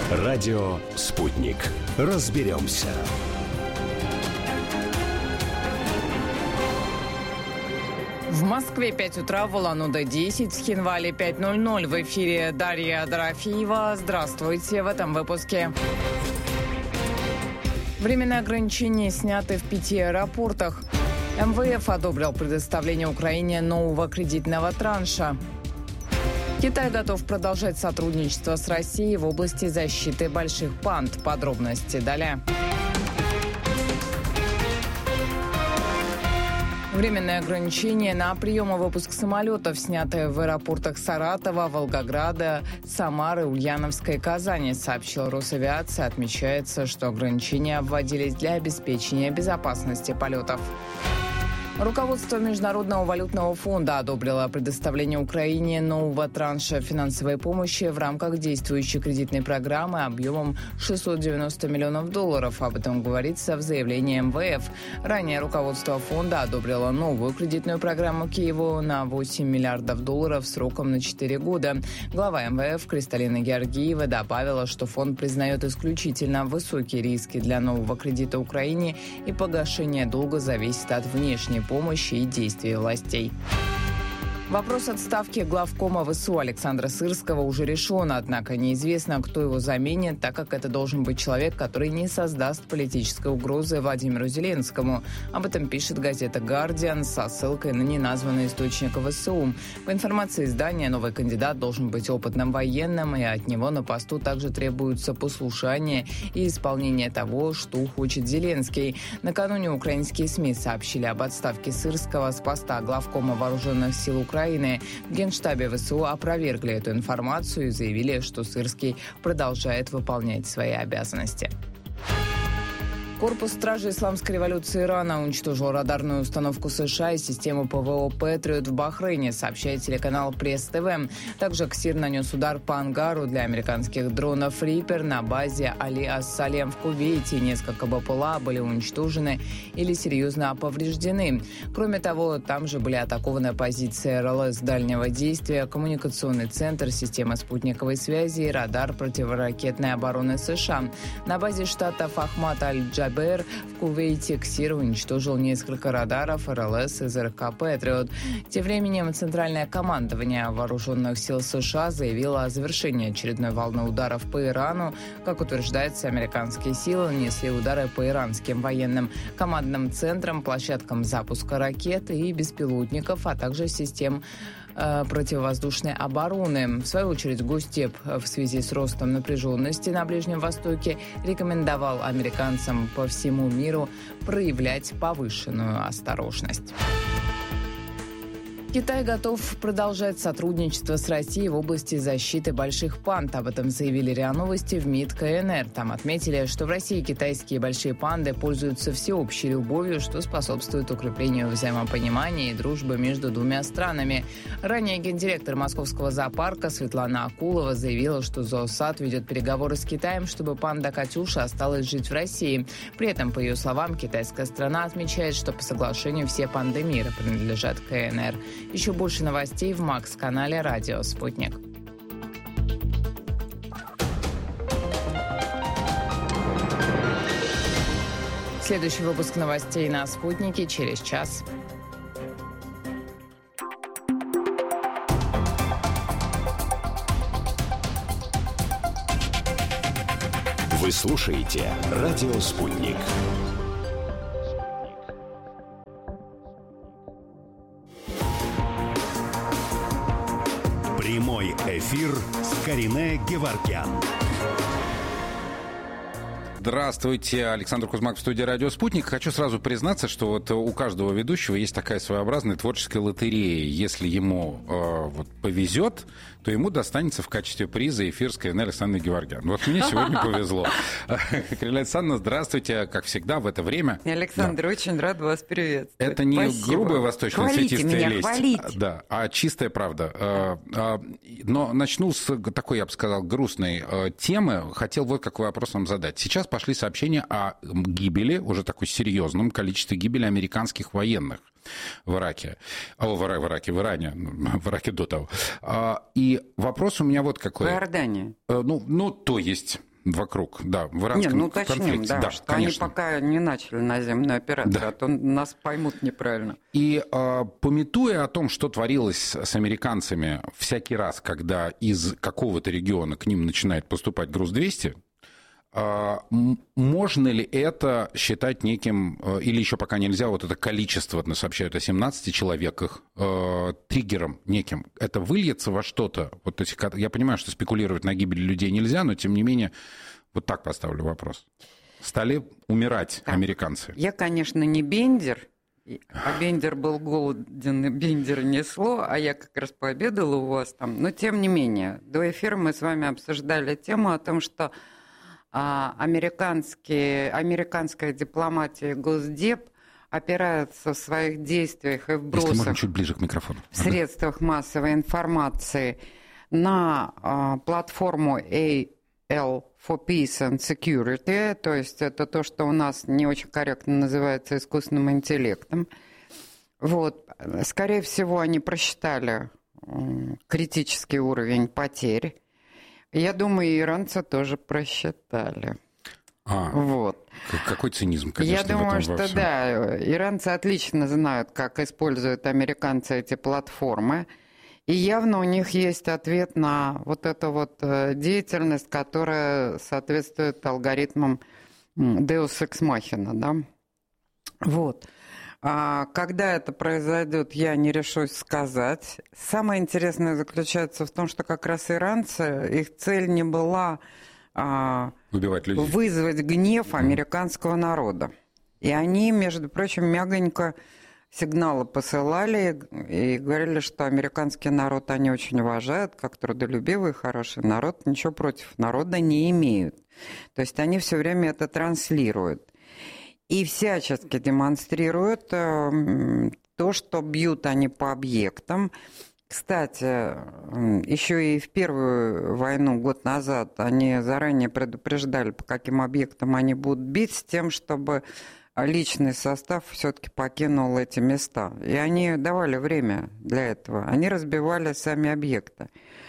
Радио «Спутник». Разберемся. В Москве 5 утра, в Улан-Удэ 10, в Хинвале 5:00. В эфире Дарья Дорофеева. Здравствуйте в этом выпуске. Временные ограничения сняты в 5 аэропортах. МВФ одобрил предоставление Украине нового кредитного транша. Китай готов продолжать сотрудничество с Россией в области защиты больших панд. Подробности далее. Временные ограничения на прием и выпуск самолетов, снятые в аэропортах Саратова, Волгограда, Самары, Ульяновска и Казани, сообщил Росавиация. Отмечается, что ограничения вводились для обеспечения безопасности полетов. Руководство Международного валютного фонда одобрило предоставление Украине нового транша финансовой помощи в рамках действующей кредитной программы объемом $690 миллионов. Об этом говорится в заявлении МВФ. Ранее руководство фонда одобрило новую кредитную программу Киеву на $8 миллиардов сроком на 4 года. Глава МВФ Кристалина Георгиева добавила, что фонд признает исключительно высокие риски для нового кредита Украине, и погашение долга зависит от внешней помощи и действий властей. Вопрос отставки главкома ВСУ Александра Сырского уже решен, однако неизвестно, кто его заменит, так как это должен быть человек, который не создаст политической угрозы Владимиру Зеленскому. Об этом пишет газета «Гардиан» со ссылкой на неназванный источник ВСУ. По информации издания, новый кандидат должен быть опытным военным, и от него на посту также требуется послушание и исполнение того, что хочет Зеленский. Накануне украинские СМИ сообщили об отставке Сырского с поста главкома вооруженных сил Украины. В Генштабе ВСУ опровергли эту информацию и заявили, что Сырский продолжает выполнять свои обязанности. Корпус стражи исламской революции Ирана уничтожил радарную установку США и систему ПВО «Патриот» в Бахрейне, сообщает телеканал Пресс-ТВ. Также Ксир нанес удар по ангару для американских дронов «Риппер» на базе Али-Ас-Салем в Кувейте. Несколько БПЛА были уничтожены или серьезно повреждены. Кроме того, там же были атакованы позиции РЛС дальнего действия, коммуникационный центр, система спутниковой связи и радар противоракетной обороны США. На базе штатов Ахмад-Аль-Джабер в Кувейте Ксир уничтожил несколько радаров РЛС из РК «Патриот». Тем временем Центральное командование вооруженных сил США заявило о завершении очередной волны ударов по Ирану. Как утверждается, американские силы нанесли удары по иранским военным командным центрам, площадкам запуска ракет и беспилотников, а также систем противовоздушной обороны. В свою очередь, Госдеп в связи с ростом напряженности на Ближнем Востоке рекомендовал американцам по всему миру проявлять повышенную осторожность. Китай готов продолжать сотрудничество с Россией в области защиты больших панд. Об этом заявили РИА Новости в МИД КНР. Там отметили, что в России китайские большие панды пользуются всеобщей любовью, что способствует укреплению взаимопонимания и дружбы между двумя странами. Ранее гендиректор Московского зоопарка Светлана Акулова заявила, что зоосад ведет переговоры с Китаем, чтобы панда Катюша осталась жить в России. При этом, по ее словам, китайская страна отмечает, что по соглашению все панды мира принадлежат КНР. Еще больше новостей в МАКС-канале «Радио Спутник». Следующий выпуск новостей на «Спутнике» через час. Вы слушаете «Радио Спутник». Прямой эфир с Каринэ Геворгян. Здравствуйте, Александр Кузьмак в студии «Радио Спутник». Хочу сразу признаться, что вот у каждого ведущего есть такая своеобразная творческая лотерея. Если ему повезет, то ему достанется в качестве приза эфир с Каринэ Александрой Геворгян. Вот мне сегодня повезло. Карина Александровна, здравствуйте, как всегда, в это время. Александр, очень рад вас приветствовать. Это не грубая восточная цветистая лесть, хвалите. Да, а чистая правда. Но начну с такой, я бы сказал, грустной темы. Хотел вот какой вопрос вам задать. Сейчас пошли сообщения о гибели, уже такой серьезном количестве гибели американских военных в Ираке. В Иране, в Ираке до того. И вопрос у меня вот какой. В Иордании. Ну, то есть... вокруг, да, в иранском конфликте. Да, да, что конечно. они пока не начали наземную операцию, Да. а то нас поймут неправильно. И памятуя о том, что творилось с американцами всякий раз, когда из какого-то региона к ним начинает поступать груз-200, можно ли это считать неким, или еще пока нельзя, вот это количество, нас сообщают о 17 человеках, триггером неким? Это выльется во что-то? Вот, то есть, я понимаю, что спекулировать на гибели людей нельзя, но тем не менее, вот так поставлю вопрос. Стали умирать американцы? Я, конечно, не Бендер, а Бендер был голоден, и Бендер несло, а я как раз пообедала у вас там. Но тем не менее, до эфира мы с вами обсуждали тему о том, что американская дипломатия и Госдеп опираются в своих действиях и вбросах, если можно, чуть ближе к микрофону, в средствах массовой информации на платформу AL for Peace and Security, то есть это то, что у нас не очень корректно называется искусственным интеллектом. Вот. Скорее всего, они просчитали критический уровень потерь. Я думаю, и иранцы тоже просчитали. Вот. Какой цинизм, конечно, я думаю, в этом что во всем. да, иранцы отлично знают, как используют американцы эти платформы. И явно у них есть ответ на вот эту вот деятельность, которая соответствует алгоритмам Deus Ex Machina, да? Вот. А когда это произойдет, я не решусь сказать. Самое интересное заключается в том, что как раз иранцы, их цель не была убивать людей, вызвать гнев американского народа. И они, между прочим, мягонько сигналы посылали и говорили, что американский народ они очень уважают, как трудолюбивый, хороший народ, ничего против народа не имеют. То есть они все время это транслируют. И всячески демонстрируют то, что бьют они по объектам. Кстати, еще и в первую войну, год назад, они заранее предупреждали, по каким объектам они будут бить, с тем, чтобы личный состав все-таки покинул эти места. И они давали время для этого. Они разбивали сами объекты.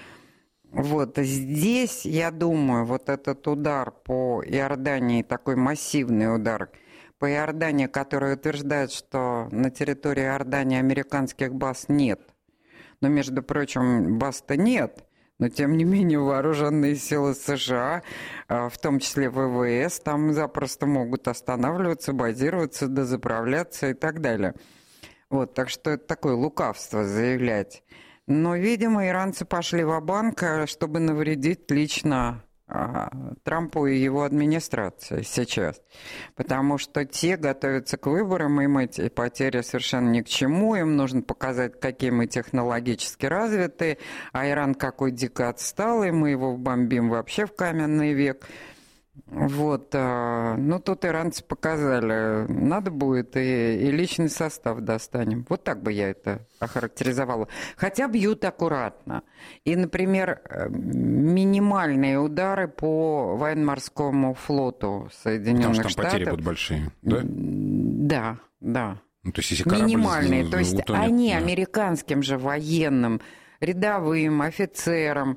Вот здесь, я думаю, вот этот удар по Иордании, такой массивный удар по Иордании, который утверждает, что на территории Иордании американских баз нет. Но, между прочим, баз-то нет. Но, тем не менее, вооруженные силы США, в том числе ВВС, там запросто могут останавливаться, базироваться, дозаправляться и так далее. Вот, так что это такое лукавство заявлять. Но, видимо, иранцы пошли ва-банк, чтобы навредить лично Трампу и его администрации сейчас. Потому что те готовятся к выборам, им эти потери совершенно ни к чему. Им нужно показать, какие мы технологически развиты, а Иран какой дико отсталый, мы его бомбим вообще в каменный век. Вот. Ну, тут иранцы показали, надо будет, и личный состав достанем. Вот так бы я это охарактеризовала. Хотя бьют аккуратно. И, например, минимальные удары по военно-морскому флоту Соединенных Штатов. Потому что там потери будут большие, да? Да, да. Ну, то есть, если корабль минимальные. То есть утонет, они да. Американским же военным, рядовым, офицерам,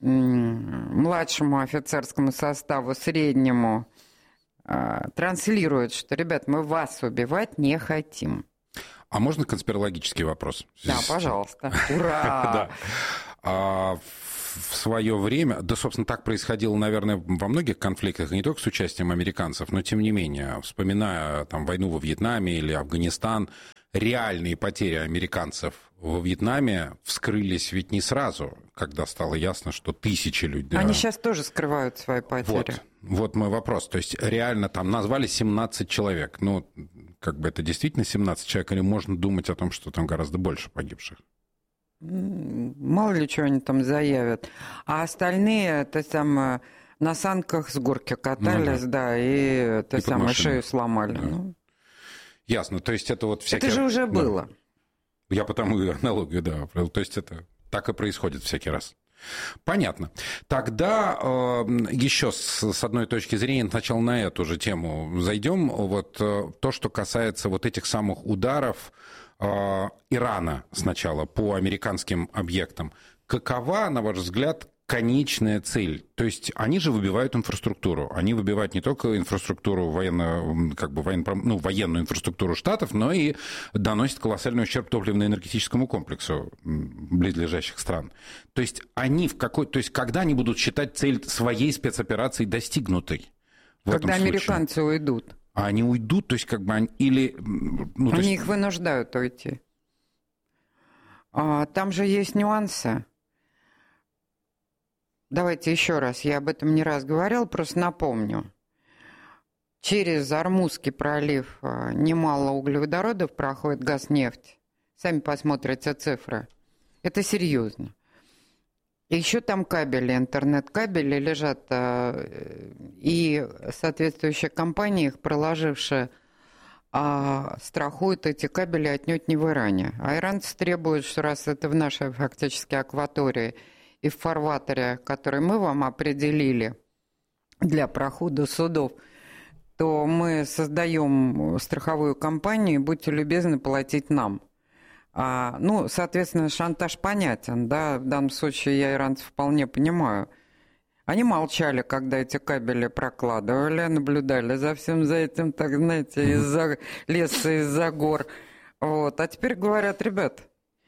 младшему офицерскому составу, среднему, транслируют, что, ребят, мы вас убивать не хотим. А можно конспирологический вопрос? Да, пожалуйста. Ура! В свое время, да, собственно, так происходило, наверное, во многих конфликтах, не только с участием американцев, но, тем не менее, вспоминая там войну во Вьетнаме или Афганистан, реальные потери американцев во Вьетнаме вскрылись ведь не сразу, когда стало ясно, что тысячи людей... Они сейчас тоже скрывают свои потери. Вот мой вопрос. То есть реально там назвали 17 человек. Ну, как бы это действительно 17 человек, или можно думать о том, что там гораздо больше погибших? Мало ли, что они там заявят. А остальные, то есть там на санках с горки катались, да, и то самое шею сломали. Да. Ну. Ясно. То есть это вот всякие... Это же уже было. Я потому и аналогию, да. То есть это так и происходит всякий раз. Понятно. Тогда еще с одной точки зрения сначала на эту же тему зайдем. Вот то, что касается вот этих самых ударов Ирана сначала по американским объектам. Какова, на ваш взгляд, конечная цель. То есть они же выбивают инфраструктуру. Они выбивают не только инфраструктуру военную инфраструктуру штатов, но и доносят колоссальный ущерб топливно-энергетическому комплексу близлежащих стран. То есть когда они будут считать цель своей спецоперации достигнутой? Когда американцы уйдут. А они уйдут, то есть они их вынуждают уйти. Там же есть нюансы. Давайте еще раз, я об этом не раз говорил, просто напомню. Через Ормузский пролив немало углеводородов проходит, газ, нефть. Сами посмотрите цифры. Это серьезно. Еще там кабели, интернет-кабели лежат, и соответствующие компании, их проложившие, страхуют эти кабели отнюдь не в Иране. А иранцы требуют, что раз это в нашей фактически акватории и в фарватере, который мы вам определили для прохода судов, то мы создаем страховую компанию, и будьте любезны платить нам. Соответственно, шантаж понятен, да, в данном случае я иранцев вполне понимаю. Они молчали, когда эти кабели прокладывали, наблюдали за всем за этим, так знаете, из-за леса, из-за гор. Вот. А теперь говорят, ребят,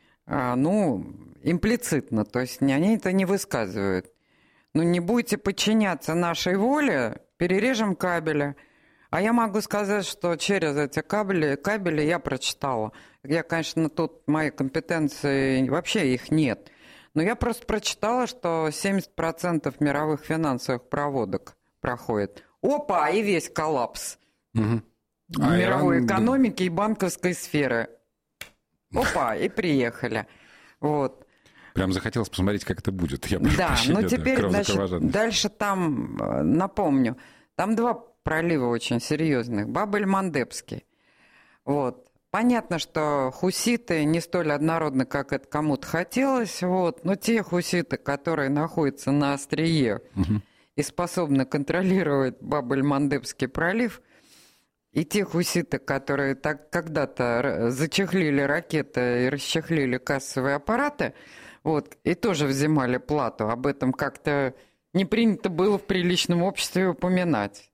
имплицитно, то есть они это не высказывают. Не будете подчиняться нашей воле, перережем кабели. А я могу сказать, что через эти кабели я прочитала. Я, конечно, тут моей компетенции, вообще их нет. Но я просто прочитала, что 70% мировых финансовых проводок проходит. Опа, и весь коллапс мировой экономики и банковской сферы. Опа, и приехали. Вот. Прям захотелось посмотреть, как это будет. Теперь, дальше там, напомню, там два пролива очень серьезных. Баб-эль-Мандебский. Вот. Понятно, что хуситы не столь однородны, как это кому-то хотелось, но те хуситы, которые находятся на острие и способны контролировать Баб-эль-Мандебский пролив, и те хуситы, которые когда-то зачехлили ракеты и расчехлили кассовые аппараты, и тоже взимали плату, об этом как-то не принято было в приличном обществе упоминать.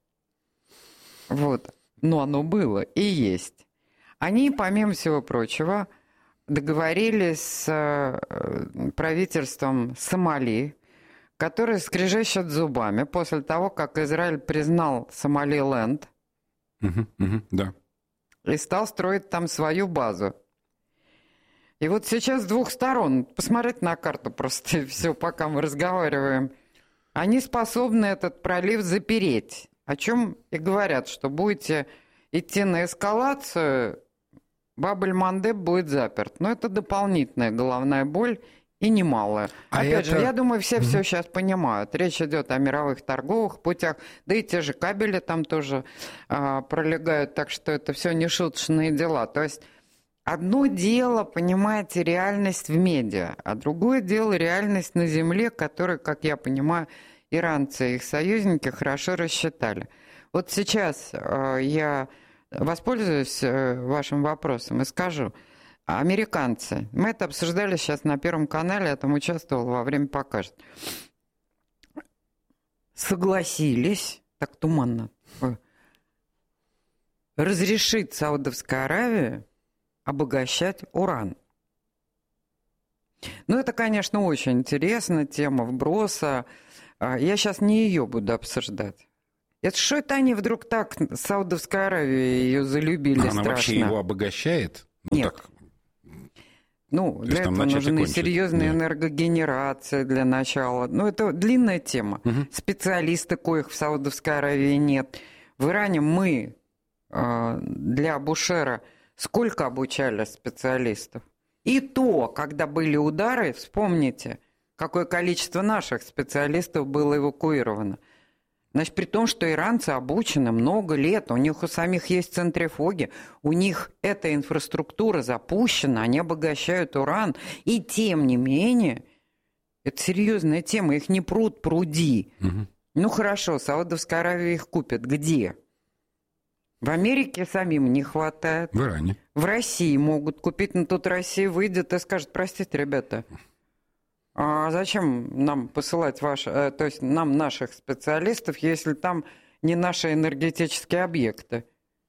Но оно было и есть. Они, помимо всего прочего, договорились с правительством Сомали, которое скрежещет зубами после того, как Израиль признал Сомалиленд да. и стал строить там свою базу. И вот сейчас с двух сторон, посмотрите на карту просто, все, пока мы разговариваем, они способны этот пролив запереть. О чем и говорят, что будете идти на эскалацию, Баб-эль-Мандеб будет заперт. Но это дополнительная головная боль и немалая. Опять же, я думаю, все сейчас понимают. Речь идет о мировых торговых путях, да и те же кабели там тоже пролегают, так что это все не шуточные дела. То есть одно дело, понимаете, реальность в медиа, а другое дело реальность на земле, которую, как я понимаю, иранцы и их союзники хорошо рассчитали. Вот сейчас я воспользуюсь вашим вопросом и скажу. Американцы, мы это обсуждали сейчас на Первом канале, я там участвовал во время «Покажет», согласились, так туманно, разрешить Саудовской Аравии обогащать уран. Это, конечно, очень интересная тема вброса. Я сейчас не ее буду обсуждать. Это что это они вдруг так, Саудовской Аравии, ее залюбили страшно? Она вообще его обогащает? Нет. Для этого нужны серьезные энергогенерации для начала. Это длинная тема. Специалисты, коих в Саудовской Аравии нет. В Иране мы для Абушера сколько обучали специалистов? И то, когда были удары, вспомните, какое количество наших специалистов было эвакуировано. Значит, при том, что иранцы обучены много лет, у них у самих есть центрифуги, у них эта инфраструктура запущена, они обогащают уран. И тем не менее, это серьезная тема, их не пруд пруди. Хорошо, Саудовская Аравия их купит. Где? В Америке самим не хватает. В Иране. В России могут купить, но тут Россия выйдет и скажет: простите, ребята, А зачем нам посылать то есть нам наших специалистов, если там не наши энергетические объекты?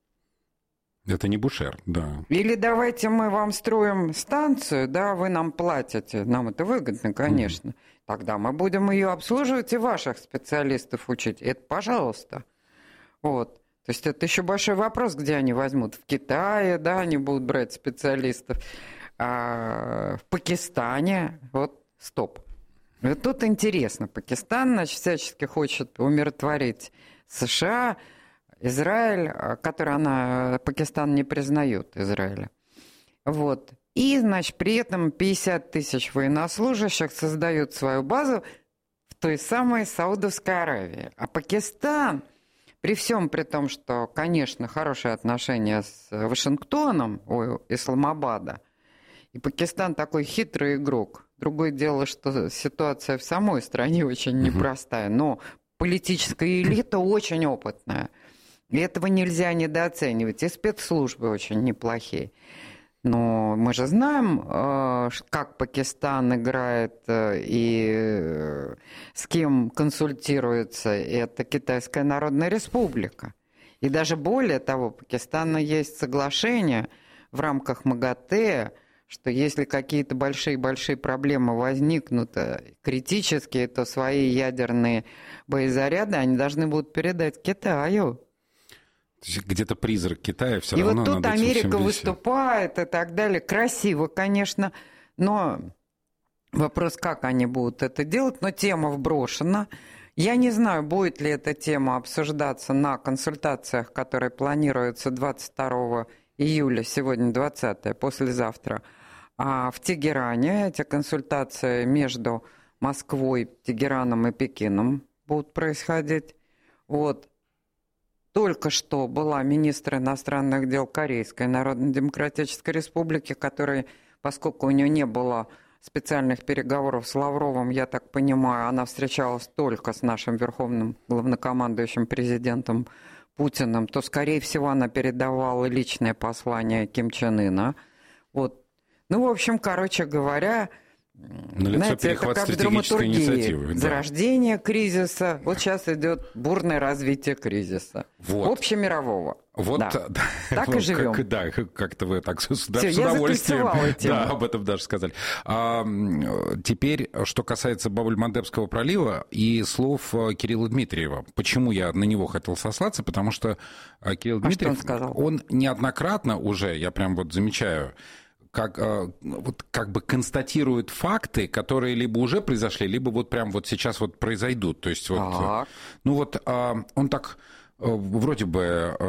Это не Бушер, да. Или давайте мы вам строим станцию, да, вы нам платите, нам это выгодно, конечно. Тогда мы будем ее обслуживать и ваших специалистов учить. Это пожалуйста. Вот. То есть это еще большой вопрос, где они возьмут. В Китае, да, они будут брать специалистов. А в Пакистане, вот, стоп. Вот тут интересно. Пакистан, значит, всячески хочет умиротворить США, Израиль, Пакистан не признает Израиля. Вот. И, значит, при этом 50 тысяч военнослужащих создают свою базу в той самой Саудовской Аравии. А Пакистан, при всем при том, что, конечно, хорошие отношения с Вашингтоном, Исламабада, и Пакистан такой хитрый игрок. Другое дело, что ситуация в самой стране очень непростая, но политическая элита очень опытная. И этого нельзя недооценивать. И спецслужбы очень неплохие. Но мы же знаем, как Пакистан играет и с кем консультируется. Это Китайская Народная Республика. И даже более того, у Пакистана есть соглашение в рамках МАГАТЭ, что если какие-то большие-большие проблемы возникнут критические, то свои ядерные боезаряды они должны будут передать Китаю. Где-то призрак Китая все равно. И вот тут Америка выступает и так далее. Красиво, конечно, но вопрос, как они будут это делать. Но тема вброшена. Я не знаю, будет ли эта тема обсуждаться на консультациях, которые планируются 22 июля, сегодня 20-е, послезавтра, в Тегеране. Эти консультации между Москвой, Тегераном и Пекином будут происходить. Вот. Только что была министр иностранных дел Корейской Народно-Демократической Республики, которая, поскольку у нее не было специальных переговоров с Лавровым, я так понимаю, она встречалась только с нашим верховным главнокомандующим президентом Путиным, то, скорее всего, она передавала личное послание Ким Чен Ына. Вот. Ну, в общем, короче говоря, знаете, это как в драматургии. Зарождение кризиса. Вот сейчас идет бурное развитие кризиса. Вот. Общемирового. Вот, да. Так и живем. Как-то вы так с удовольствием об этом даже сказали. Теперь, что касается Бабель-Мандебского пролива и слов Кирилла Дмитриева. Почему я на него хотел сослаться? Потому что Кирилл Дмитриев, он неоднократно уже, я прям вот замечаю, как бы констатирует факты, которые либо уже произошли, либо вот прям вот сейчас вот произойдут. То есть вот, ну вот он так вроде бы,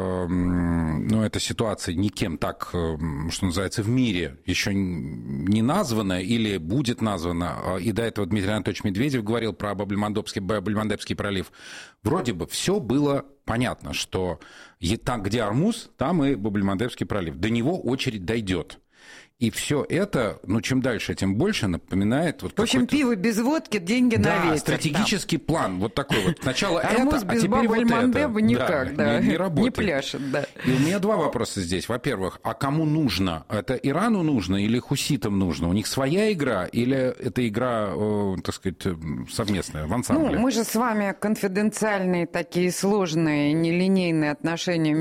эта ситуация никем так, что называется, в мире еще не названа или будет названа. И до этого Дмитрий Анатольевич Медведев говорил про Бабель-Мандебский пролив. Вроде бы все было понятно, что там, где Ормуз, там и Бабель-Мандебский пролив. До него очередь дойдет. И все это, чем дальше, тем больше напоминает... Вот в общем, пиво без водки, деньги на ветер. Да, стратегический план, вот такой вот. Сначала это, а теперь вот это. Никак, не работает. Не пляшет, да. И у меня два вопроса здесь. Во-первых, а кому нужно? Это Ирану нужно или хуситам нужно? У них своя игра или это игра, так сказать, совместная, в ансамбле? Мы же с вами конфиденциальные такие сложные, нелинейные отношения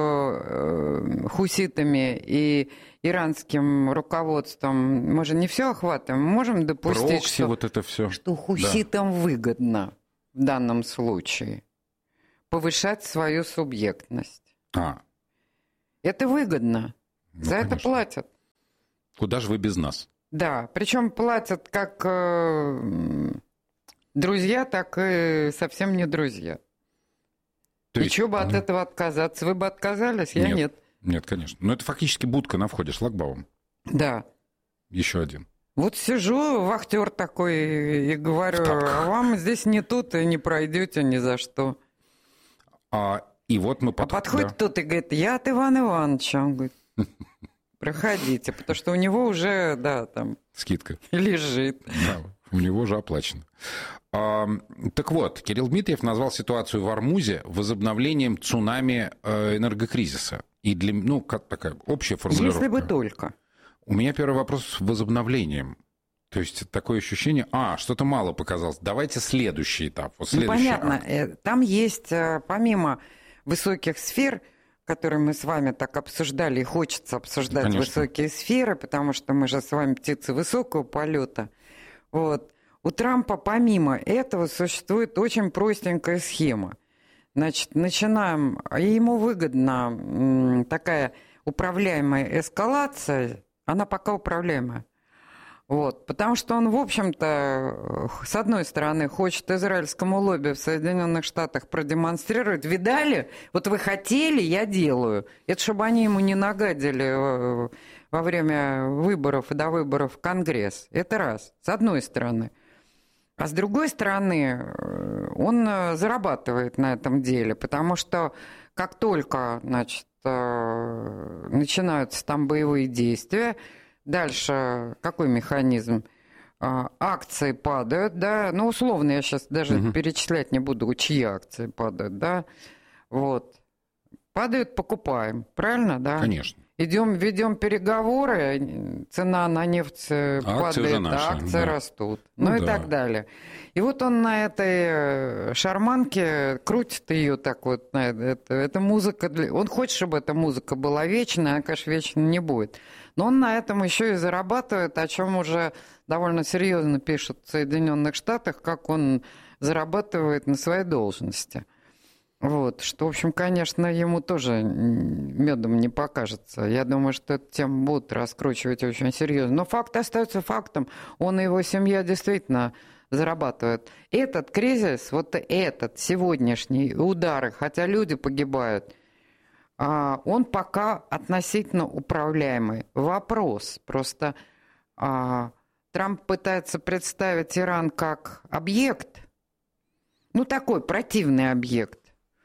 между хуситами и иранским руководством, мы же не все охватываем, мы можем допустить, что, вот это все. Что хуситам выгодно в данном случае повышать свою субъектность. Это выгодно. За конечно. Это платят. Куда же вы без нас? Да, причем платят как друзья, так и совсем не друзья. И что бы от этого отказаться? Вы бы отказались? Я нет. Нет, конечно. Но это фактически будка на входе, шлагбаум. Да. Еще один. Вот сижу, вахтер такой, и говорю, а вам здесь не тут, и не пройдете ни за что. И вот мы подходит кто-то и говорит, я от Ивана Ивановича. Он говорит, проходите, потому что у него уже, там... Скидка. Лежит. Да, у него уже оплачено. Так вот, Кирилл Дмитриев назвал ситуацию в Ормузе возобновлением цунами энергокризиса. И как такая общая формулировка. Если бы только. У меня первый вопрос с возобновлением. То есть такое ощущение, что-то мало показалось, давайте следующий этап. Вот следующий понятно, там есть, помимо высоких сфер, которые мы с вами так обсуждали, и хочется обсуждать, конечно, высокие сферы, потому что мы же с вами птицы высокого полета. Вот. У Трампа помимо этого существует очень простенькая схема. Значит, начинаем, и ему выгодна такая управляемая эскалация, она пока управляемая. Вот, потому что он, в общем-то, с одной стороны, хочет израильскому лобби в Соединенных Штатах продемонстрировать. Видали? Вот вы хотели, я делаю. Это чтобы они ему не нагадили во время выборов и до выборов в Конгресс. Это раз, с одной стороны. А с другой стороны, он зарабатывает на этом деле, потому что как только, значит, начинаются там боевые действия, дальше какой механизм? Акции падают, да, ну, условно, я сейчас даже перечислять не буду, чьи акции падают, да, вот. Падают, покупаем, правильно, да? Конечно. Ведем переговоры, цена на нефть падает, акции растут, ну и так далее. И вот он на этой шарманке крутит ее так вот. Это музыка, он хочет, чтобы эта музыка была вечная, она, конечно, вечной не будет. Но он на этом еще и зарабатывает, о чем уже довольно серьезно пишут в Соединенных Штатах, как он зарабатывает на своей должности. Вот, что, в общем, конечно, ему тоже медом не покажется. Я думаю, что эту тему будут раскручивать очень серьезно. Но факт остается фактом. Он и его семья действительно зарабатывают. Этот кризис, вот этот сегодняшний, удары, хотя люди погибают, он пока относительно управляемый. Вопрос просто, Трамп пытается представить Иран как объект, ну такой противный объект,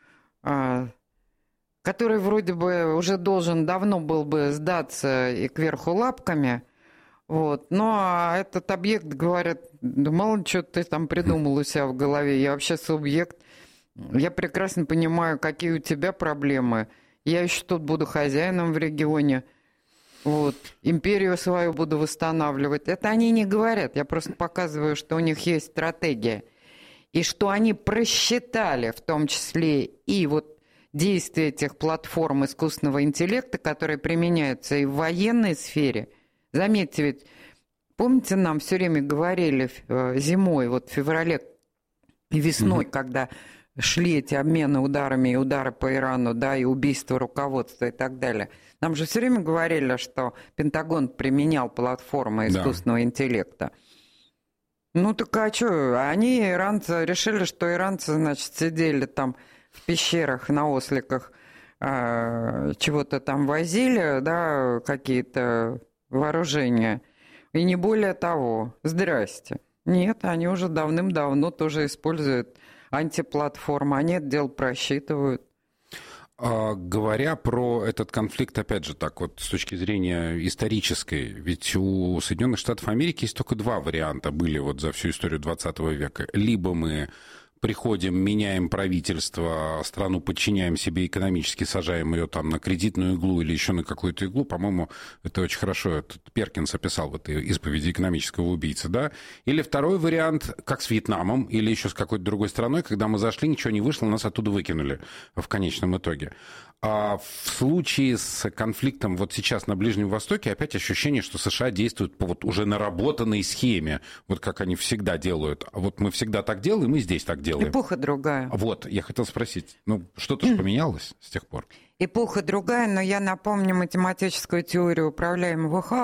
который вроде бы уже должен давно был бы сдаться и кверху лапками, вот. Но этот объект, говорят, да мало ли что ты там придумал у себя в голове, я вообще субъект, я прекрасно понимаю, какие у тебя проблемы, я еще тут буду хозяином в регионе, вот. Империю свою буду восстанавливать. Это они не говорят, я просто показываю, что у них есть стратегия. И что они просчитали в том числе и вот действия этих платформ искусственного интеллекта, которые применяются и в военной сфере. Заметьте, ведь, помните, нам все время говорили зимой, вот в феврале и весной, когда шли эти обмены ударами и удары по Ирану, да, и убийство руководства и так далее. Нам же все время говорили, что Пентагон применял платформы искусственного интеллекта. Ну так а что, они, иранцы, решили, что иранцы, значит, сидели там в пещерах, на осликах, чего-то там возили, да, какие-то вооружения, и не более того. Здрасте. Нет, они уже давным-давно тоже используют антиплатформы, они это дело просчитывают. Говоря про этот конфликт, опять же, так вот, с точки зрения исторической, ведь у Соединенных Штатов Америки есть только два варианта были вот за всю историю 20 века. Либо мы приходим, меняем правительство, страну подчиняем себе экономически, сажаем ее там на кредитную иглу или еще на какую-то иглу. По-моему, это очень хорошо Перкинс описал в этой исповеди экономического убийцы, да? Или второй вариант, как с Вьетнамом или еще с какой-то другой страной, когда мы зашли, ничего не вышло, нас оттуда выкинули в конечном итоге. А в случае с конфликтом вот сейчас на Ближнем Востоке опять ощущение, что США действуют по вот уже наработанной схеме, вот как они всегда делают. А вот мы всегда так делаем, и здесь так делаем. Эпоха другая. Вот, я хотел спросить, ну, что-то же поменялось с тех пор? Эпоха другая, но я напомню математическую теорию управляемого хаоса.